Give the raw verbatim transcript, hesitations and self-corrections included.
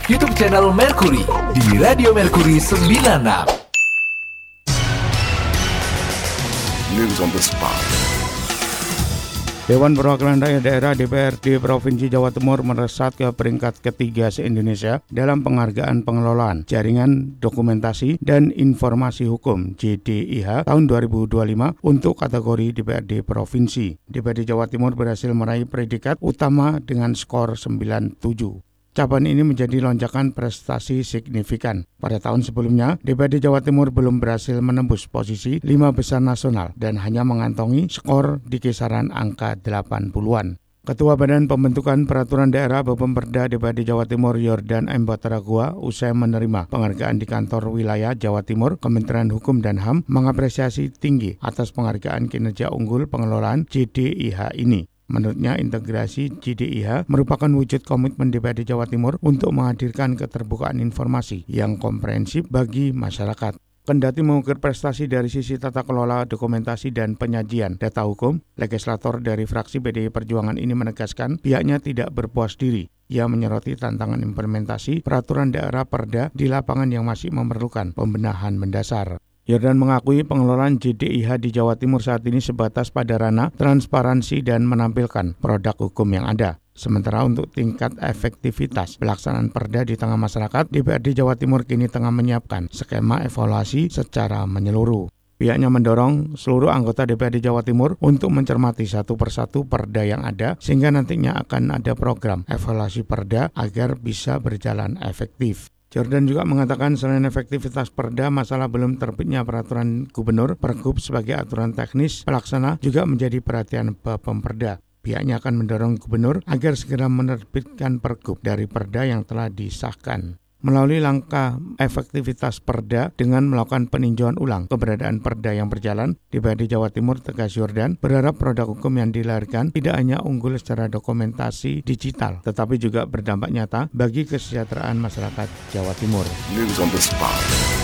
YouTube channel Mercury di Radio Mercury sembilan puluh enam. News on the spot. Dewan Perwakilan Rakyat Daerah D P R D Provinsi Jawa Timur melesat ke peringkat ketiga se-Indonesia dalam penghargaan pengelolaan jaringan dokumentasi dan informasi hukum J D I H tahun dua ribu dua puluh lima untuk kategori D P R D Provinsi. D P R D Jawa Timur berhasil meraih predikat utama dengan skor sembilan puluh tujuh. Capaian ini menjadi lonjakan prestasi signifikan. Pada tahun sebelumnya, D P R D Jawa Timur belum berhasil menembus posisi lima besar nasional dan hanya mengantongi skor di kisaran angka delapan puluhan. Ketua Badan Pembentukan Peraturan Daerah Bapemperda D P R D Jawa Timur Yordan M. Bataragua usai menerima penghargaan di kantor wilayah Jawa Timur Kementerian Hukum dan H A M mengapresiasi tinggi atas penghargaan kinerja unggul pengelolaan J D I H ini. Menurutnya, integrasi J D I H merupakan wujud komitmen D P R D Jawa Timur untuk menghadirkan keterbukaan informasi yang komprehensif bagi masyarakat. Kendati mengukir prestasi dari sisi tata kelola, dokumentasi, dan penyajian data hukum, legislator dari fraksi P D I Perjuangan ini menegaskan pihaknya tidak berpuas diri. Ia menyoroti tantangan implementasi peraturan daerah Perda di lapangan yang masih memerlukan pembenahan mendasar. Yordan mengakui pengelolaan J D I H di Jawa Timur saat ini sebatas pada ranah transparansi dan menampilkan produk hukum yang ada. Sementara untuk tingkat efektivitas pelaksanaan Perda di tengah masyarakat, D P R D Jawa Timur kini tengah menyiapkan skema evaluasi secara menyeluruh. Pihaknya mendorong seluruh anggota D P R D Jawa Timur untuk mencermati satu persatu Perda yang ada sehingga nantinya akan ada program evaluasi Perda agar bisa berjalan efektif. Yordan juga mengatakan selain efektivitas Perda, masalah belum terbitnya peraturan gubernur Pergub sebagai aturan teknis pelaksana juga menjadi perhatian Bapemperda. Pihaknya akan mendorong gubernur agar segera menerbitkan Pergub dari Perda yang telah disahkan. Melalui langkah efektivitas Perda dengan melakukan peninjauan ulang keberadaan Perda yang berjalan, D P R D Jawa Timur, tegas Yordan, berharap produk hukum yang dilahirkan tidak hanya unggul secara dokumentasi digital, tetapi juga berdampak nyata bagi kesejahteraan masyarakat Jawa Timur. News on the spot.